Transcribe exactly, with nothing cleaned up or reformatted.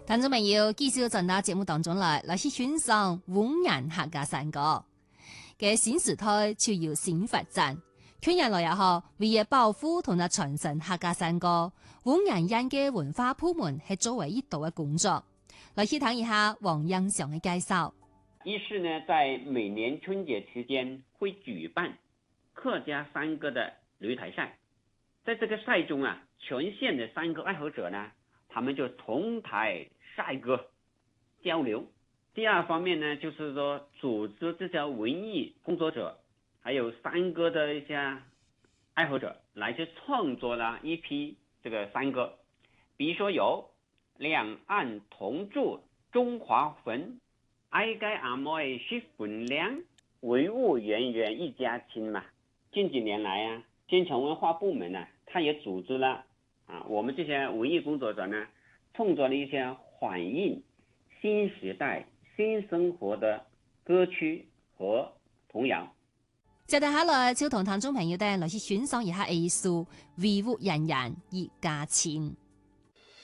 聽眾朋友，繼續進到節目當中來，來去欣賞滿人客家山歌嘅新時代就有新發展。去年來也好，為咗保護同埋傳承客家山歌，滿人人嘅文化部門係作為一道嘅工作。來去睇一下黃英祥嘅介紹。 一是呢，在每年春節期間會舉辦客家山歌的擂台賽，在這個賽中啊，全縣的山歌愛好者呢，他們就同台賽歌交流。第二方面呢，就是說組織這些文藝工作者，還有山歌的一些愛好者，來去創作了一批這個山歌，比如說有兩岸同住中華魂，愛該阿妹是分量，文物源遠一家親嘛。近幾年來啊，縣城文化部門呢，他也組織了啊，我們這些文藝工作者呢，創作了一些反映新時代新生活的歌曲和童謠。 接下來就同聽眾朋友哋來去欣賞一下藝術，維護人人一家親。